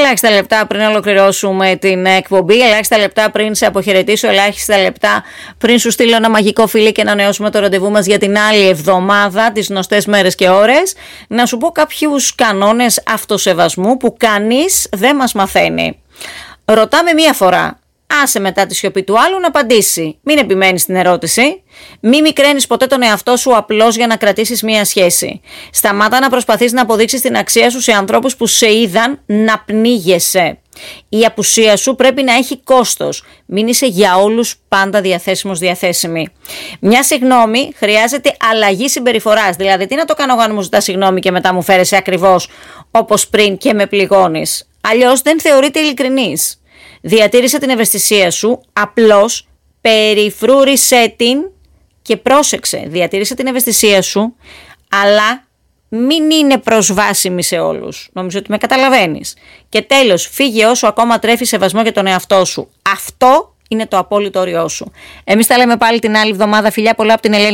ελάχιστα λεπτά πριν ολοκληρώσουμε την εκπομπή, ελάχιστα λεπτά πριν σε αποχαιρετήσω, ελάχιστα λεπτά πριν σου στείλω ένα μαγικό φιλί και να ανανεώσουμε το ραντεβού μας για την άλλη εβδομάδα, τις γνωστές μέρες και ώρες, να σου πω κάποιους κανόνες αυτοσεβασμού που κανείς δεν μας μαθαίνει. Ρωτάμε μία φορά. Άσε μετά τη σιωπή του άλλου να απαντήσει. Μην επιμένεις στην ερώτηση. Μην μικραίνεις ποτέ τον εαυτό σου απλώς για να κρατήσεις μία σχέση. Σταμάτα να προσπαθείς να αποδείξεις την αξία σου σε ανθρώπους που σε είδαν να πνίγεσαι. Η απουσία σου πρέπει να έχει κόστος. Μην είσαι για όλους πάντα διαθέσιμη. Μια συγγνώμη χρειάζεται αλλαγή συμπεριφοράς. Δηλαδή, τι να το κάνω εγώ αν μου ζητάς συγγνώμη και μετά μου φέρεσαι ακριβώς όπως πριν και με πληγώνεις. Αλλιώς δεν θεωρείται ειλικρινής. Διατήρησε την ευαισθησία σου, απλώς περιφρούρησέ την και πρόσεξε. Διατήρησε την ευαισθησία σου, αλλά μην είναι προσβάσιμη σε όλους. Νομίζω ότι με καταλαβαίνεις. Και τέλος, φύγε όσο ακόμα τρέφει σεβασμό για τον εαυτό σου. Αυτό είναι το απόλυτο όριό σου. Εμείς τα λέμε πάλι την άλλη εβδομάδα. Φιλιά πολλά από την Ελένη.